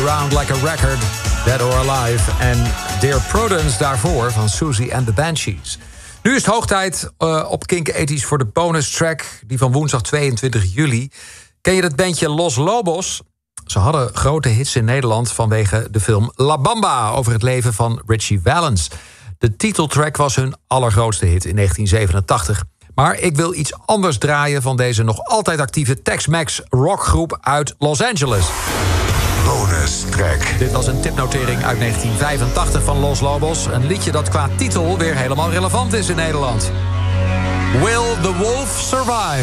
Around Like a Record, Dead or Alive. En Dear Prudence daarvoor van Susie and the Banshees. Nu is het hoog tijd op Kink 80's voor de bonus track, die van woensdag 22 juli. Ken je het bandje Los Lobos? Ze hadden grote hits in Nederland vanwege de film La Bamba over het leven van Richie Valens. De titeltrack was hun allergrootste hit in 1987. Maar ik wil iets anders draaien van deze nog altijd actieve Tex-Mex rockgroep uit Los Angeles. Bonus track. Dit was een tipnotering uit 1985 van Los Lobos. Een liedje dat qua titel weer helemaal relevant is in Nederland. Will the Wolf Survive?